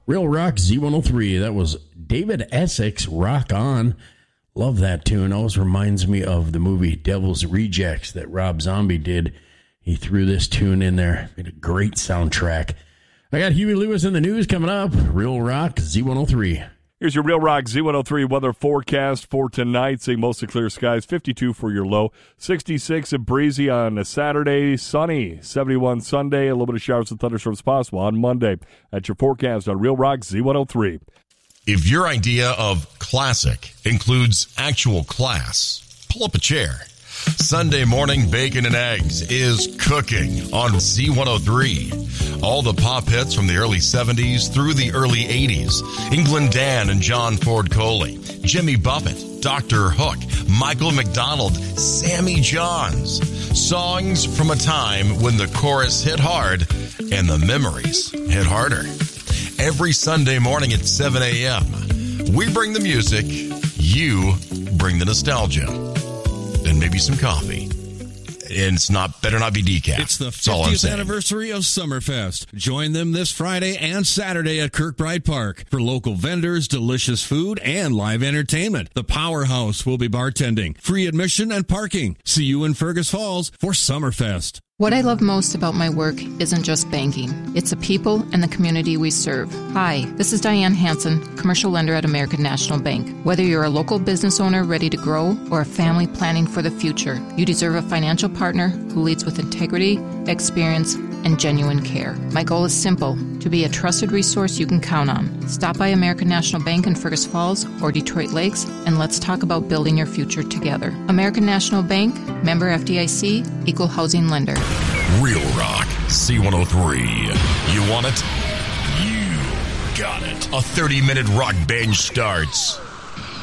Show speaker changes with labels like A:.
A: Real Rock Z103. That was David Essex, Rock On. Love that tune. Always reminds me of the movie Devil's Rejects that Rob Zombie did. He threw this tune in there. Made a great soundtrack. I got Huey Lewis in the news coming up. Real Rock Z103.
B: Here's your Real Rock Z103 weather forecast for tonight. Seeing mostly clear skies, 52 for your low, 66 and breezy on a Saturday, sunny, 71 Sunday, a little bit of showers and thunderstorms possible on Monday. That's your forecast on Real Rock Z103.
C: If your idea of classic includes actual class, pull up a chair. Sunday morning bacon and eggs is cooking on Z103. All the pop hits from the early 70s through the early 80s. England Dan and John Ford Coley, Jimmy Buffett, Dr. Hook, Michael McDonald, Sammy Johns. Songs from a time when the chorus hit hard and the memories hit harder. Every Sunday morning at 7 a.m., we bring the music, you bring the nostalgia. And maybe some coffee. And it's better not be decaf.
D: It's the 50th anniversary of Summerfest. Join them this Friday and Saturday at Kirkbride Park for local vendors, delicious food, and live entertainment. The Powerhouse will be bartending, free admission and parking. See you in Fergus Falls for Summerfest.
E: What I love most about my work isn't just banking. It's the people and the community we serve. Hi, this is Diane Hansen, commercial lender at American National Bank. Whether you're a local business owner ready to grow or a family planning for the future, you deserve a financial partner who leads with integrity, experience, and genuine care. My goal is simple, to be a trusted resource you can count on. Stop by American National Bank in Fergus Falls or Detroit Lakes, and let's talk about building your future together. American National Bank, member FDIC, equal housing lender.
C: Real Rock C103. You want it? You got it. A 30-minute rock binge starts